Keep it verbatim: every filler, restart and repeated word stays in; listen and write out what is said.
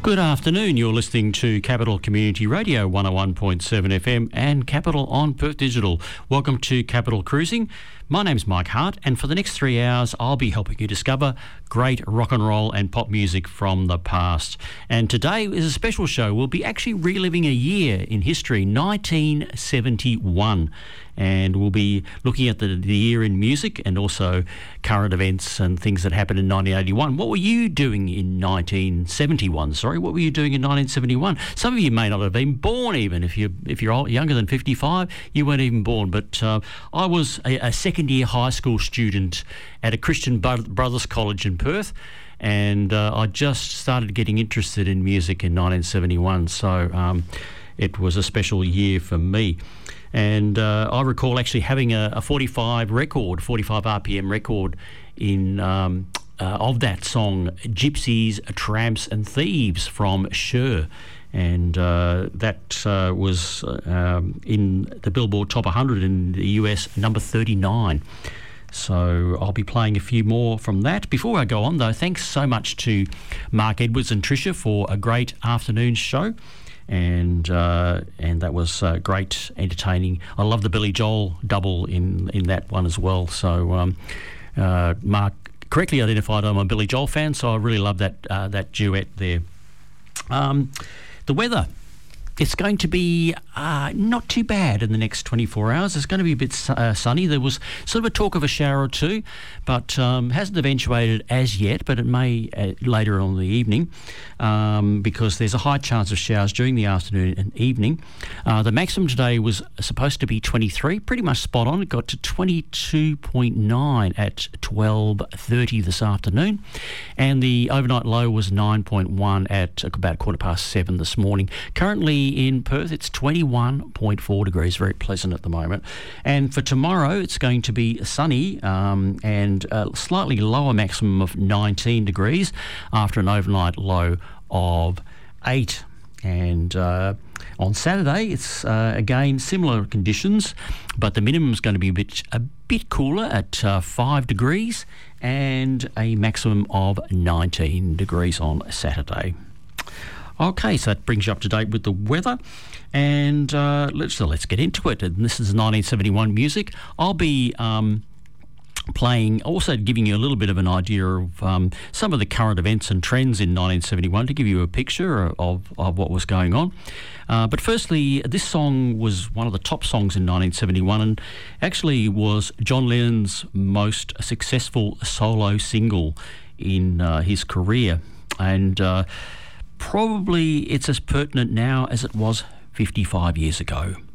Good afternoon. You're listening to Capital Community Radio one oh one point seven F M and Capital on Perth Digital. Welcome to Capital Cruising. My name's Mike Hart, and for the next three hours I'll be helping you discover great rock and roll and pop music from the past. And today is a special show. We'll be actually reliving a year in history, nineteen seventy-one. And we'll be looking at the, the year in music and also current events and things that happened in nineteen eighty-one. What were you doing in nineteen seventy-one? Sorry, what were you doing in nineteen seventy-one? Some of you may not have been born even. If, you, if you're younger than fifty-five, you weren't even born. But uh, I was a, a second-year high school student at a Christian Brothers College in Perth, and uh, I just started getting interested in music in nineteen seventy-one. So um, it was a special year for me. And uh, I recall actually having a, a forty-five record, forty-five R P M record in um, uh, of that song, Gypsies, Tramps and Thieves from Cher. And uh, that uh, was um, in the Billboard Top one hundred in the U S, number thirty-nine. So I'll be playing a few more from that. Before I go on, though, thanks so much to Mark Edwards and Tricia for a great afternoon show. And uh, and that was uh, great, entertaining. I love the Billy Joel double in, in that one as well. So um, uh, Mark correctly identified I'm a Billy Joel fan, so I really love that uh, that duet there. Um, the weather. It's going to be uh, not too bad in the next twenty-four hours. It's going to be a bit su- uh, sunny. There was sort of a talk of a shower or two, but um, hasn't eventuated as yet, but it may uh, later on in the evening um, because there's a high chance of showers during the afternoon and evening. Uh, the maximum today was supposed to be twenty-three, pretty much spot on. It got to twenty-two point nine at twelve thirty this afternoon, and the overnight low was nine point one at about quarter past seven this morning. Currently in Perth, it's twenty-one point four degrees, very pleasant at the moment. And for tomorrow, it's going to be sunny um, and a slightly lower maximum of nineteen degrees after an overnight low of eight. And uh, on Saturday, it's uh, again similar conditions, but the minimum is going to be a bit a bit cooler at uh, five degrees and a maximum of nineteen degrees on Saturday. Okay, so that brings you up to date with the weather, and uh, let's so let's get into it. And this is nineteen seventy-one music. I'll be um, playing, also giving you a little bit of an idea of um, some of the current events and trends in nineteen seventy-one to give you a picture of, of what was going on. Uh, but firstly, this song was one of the top songs in nineteen seventy-one and actually was John Lennon's most successful solo single in uh, his career. And uh, probably it's as pertinent now as it was fifty-five years ago.